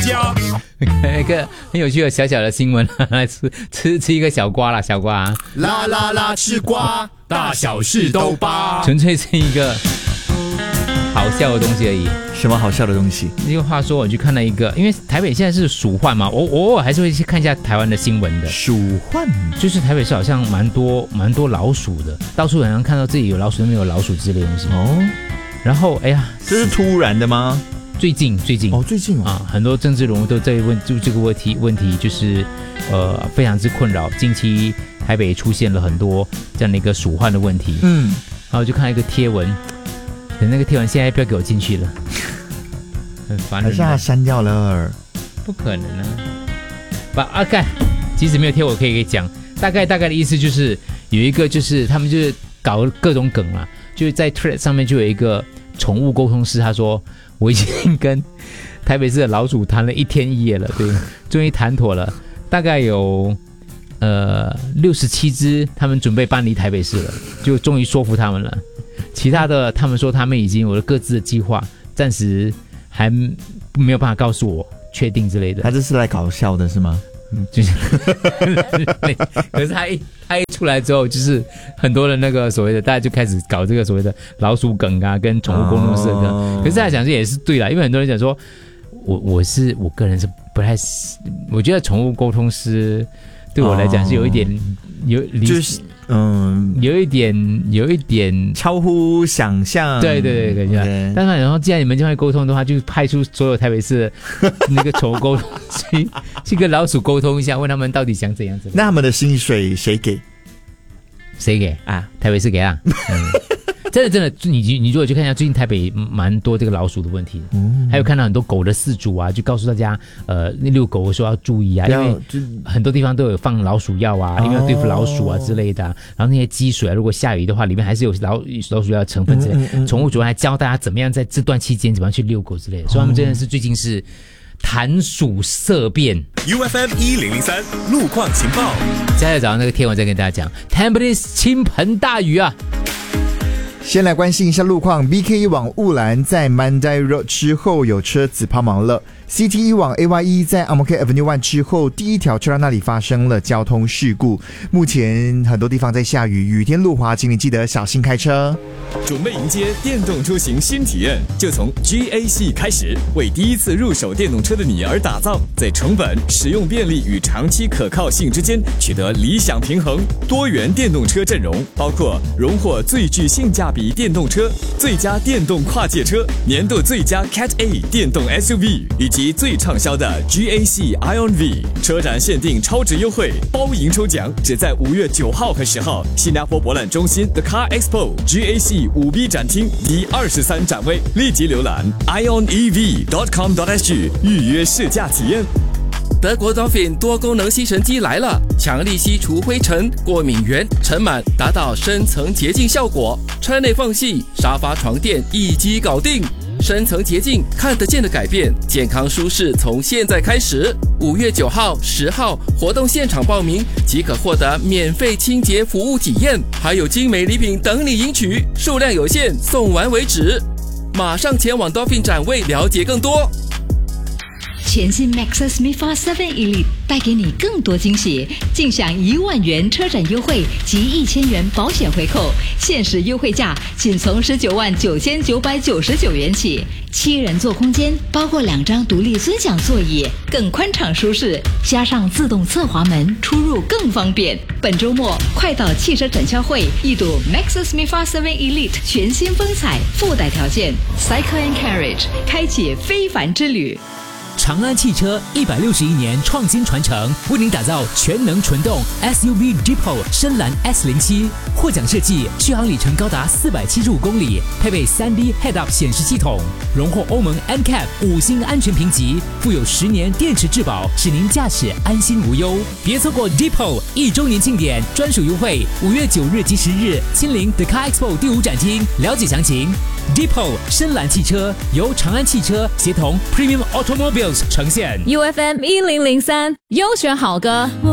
家。 一个很有趣的小小的新闻，来吃一个小瓜啦，小瓜、啊， 啦啦啦，吃瓜，大小事都扒， 纯粹是一个好笑的东西而已。 什么好笑的东西？ 那个话说，我去看了一个，因为台北现在是鼠患嘛，我偶尔还是会去看一下台湾的新闻的。 鼠患就是台北市好像蛮多老鼠的，到处好像看到这里有老鼠，那边有老鼠之类的东西。 哦， 然后哎呀， 这是突然的吗？ 最近哦，最近啊，很多政治人物都在问就这个问题，就是非常之困扰。近期台北出现了很多这样的一个鼠患的问题。然后就看到一个贴文，等那个贴文现在不要给我进去了，很烦人。 还是他删掉了？ 不可能啊！干，即使没有贴，我可以给你讲，大概的意思就是有一个就是他们就是搞各种梗嘛，就是在 Thread 上面就有一个宠物沟通师，他说我已经跟台北市的老鼠谈了1天1夜了，对，终于谈妥了，大概有67只，他们准备搬离台北市了，就终于说服他们了。其他的他们说他们已经有了各自的计划，暂时还没有办法告诉我确定之类的。 他这是来搞笑的是吗？ 就是可是他一出来之后，就是很多人那个所谓的，大家就开始搞这个所谓的老鼠梗啊，跟宠物沟通师的梗。可是他讲这也是对啦，因为很多人讲说，我个人是不太，我觉得宠物沟通师对我来讲是有一点就是有一点超乎想象。 对，但是然后既然你们这样沟通的话，就派出所有台北市的那个宠物沟通去跟老鼠沟通一下，问他们到底想怎样子。 那他们的薪水谁给？ 谁给啊？台北市给啊。真的，你如果去看一下，最近台北蛮多这个老鼠的问题，还有看到很多狗的饲主啊，就告诉大家，遛狗的时候要注意啊，因为很多地方都有放老鼠药啊，因为要对付老鼠啊之类的、啊。然后那些积水啊，如果下雨的话，里面还是有老鼠药的成分之类。宠物主人还教大家怎么样在这段期间怎么样去遛狗之类的，所以他们真的是最近是谈鼠色变。 UFM 1003路况情报， 接下来早上那个天文再跟大家讲 ，Tampines 倾盆大雨啊。 先来关心一下路况 ，BK 往雾兰在 Mandai Road 之后有车子抛锚了 ，CT 往 AYE 在 Ang-Mo-Kio Avenue 1之后第一条车道那里发生了交通事故，目前很多地方在下雨，雨天路滑，请你记得小心开车。 准备迎接电动出行新体验，就从 GAC 开始，为第一次入手电动车的你而打造，在成本、使用便利与长期可靠性之间取得理想平衡。多元电动车阵容包括荣获最具性价比电动车、最佳电动跨界车、年度最佳 Cat A 电动 SUV 以及最畅销的 GAC Ion V。车展限定超值优惠，包赢抽奖，只在5月9号和10号，新加坡博览中心 The Car Expo GAC 5B 展厅第23展位，立即浏览 ionev.com.sg 预约试驾体验。 德国 Dolphin 多功能吸尘机来了，强力吸除灰尘、过敏源、尘螨，达到深层洁净效果。车内缝隙、沙发、床垫一击搞定，深层洁净看得见的改变，健康舒适从现在开始。5月9号、10号活动现场报名即可获得免费清洁服务体验，还有精美礼品等你赢取，数量有限，送完为止。马上前往 Dolphin 展位了解更多。 全新 Maxus MIFA 7 Elite 带给你更多惊喜，尽享1万元车展优惠及1000元保险回扣，限时优惠价仅从19万9999元起。7人座空间，包括2张独立尊享座椅，更宽敞舒适，加上自动侧滑门，出入更方便。本周末快到汽车展销会一睹 Maxus MIFA 7 Elite 全新风采，附带条件 Cycle and Carriage 开启非凡之旅。 长安汽车161年创新传承，为您打造全能纯动 SUV Depot 深蓝 S07， 获奖设计，续航里程高达475公里，配备 3D Head-Up 显示系统，荣获欧盟 NCAP 5星安全评级，附有10年电池质保，使您驾驶安心无忧。别错过 Depot 1周年庆典专属优惠，5月9日及10日亲临 The Car Expo 第5展厅，了解详情。Depot 深蓝汽车由长安汽车协同 Premium Automobiles 呈现。 UFM 1003优选好歌。